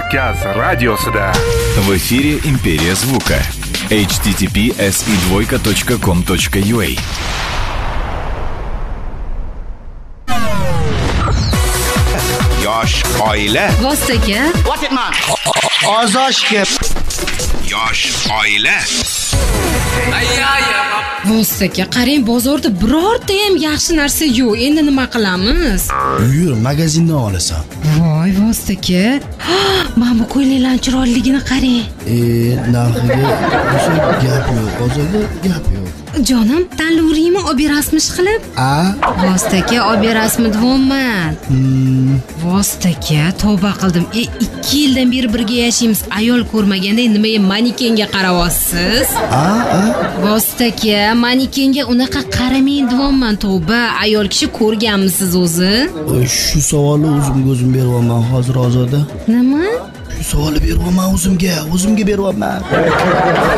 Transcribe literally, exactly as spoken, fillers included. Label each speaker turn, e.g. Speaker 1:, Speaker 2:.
Speaker 1: Kavkaz radiosida.
Speaker 2: В эфире Империя звука. эйч ти ти пи эс и двойка точка ком точка ю а.
Speaker 3: Yosh oila.
Speaker 4: Vostoka.
Speaker 5: What it man?
Speaker 3: Ozoshga. Yosh oila.
Speaker 4: Vostoka, qarang, bozorda birorta ham yaxshi narsa yo'q. Endi nima qilamiz?
Speaker 6: Yur, magazindan olasan.
Speaker 4: Voy, Vostoka. Mana bu ko'ylaklarning chiroyliligini qarang.
Speaker 6: E, narxiga o'sha gap yo'q, bozorda gap yo'q.
Speaker 4: Jonim, tanlovringni olib berasmiz qilib?
Speaker 6: A?
Speaker 4: Vostoka, olib berasmi deyapman.
Speaker 6: Hmm.
Speaker 4: Vostoka, tavba qildim. E, ikki yildan beri birga yashaymiz. Ayol ko'rmaganda nimaga manikenga qaryapsiz?
Speaker 6: A, a.
Speaker 4: Vostoka, manikenga unaqa qaramang deyapman. Tavba, ayol kishi ko'rganmisiz o'zi?
Speaker 6: Oy, shu savolni o'zimga o'zim beryapman hozir Ozoda.
Speaker 4: Nima?
Speaker 6: Shu savolni beryapman o'zimga, o'zimga beryapman.